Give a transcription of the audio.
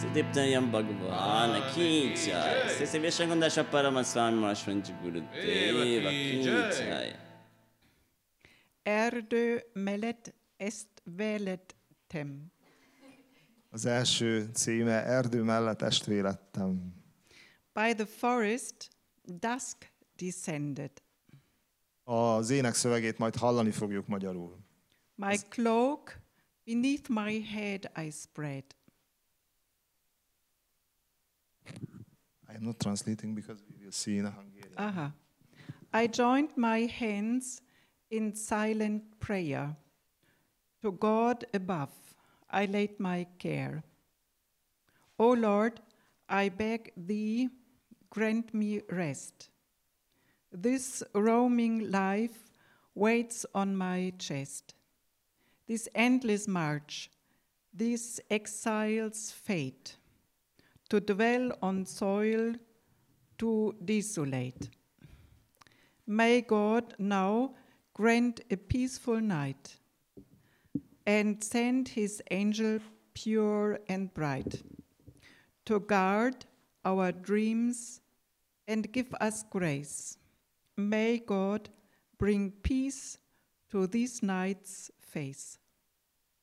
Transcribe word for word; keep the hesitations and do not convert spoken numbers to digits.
Sudiptayam Bhagavana Ki Jai. Sri Vishakundasha Paramaswami Mahashwanji Gurudeva Ki Jai. Erdő mellett ezt vélettem. Az első címe Erdő mellett estvélettem. By the forest, dusk descended. Az ének szövegét majd hallani fogjuk magyarul. My cloak beneath my head I spread. I am not translating because we will see in Hungarian. Aha. I joined my hands in silent prayer. To God above I laid my care. O Lord, I beg thee, grant me rest. This roaming life waits on my chest. This endless march, this exile's fate, to dwell on soil too desolate. May God now grant a peaceful night and send his angel pure and bright to guard our dreams and give us grace. May God bring peace to this night's face.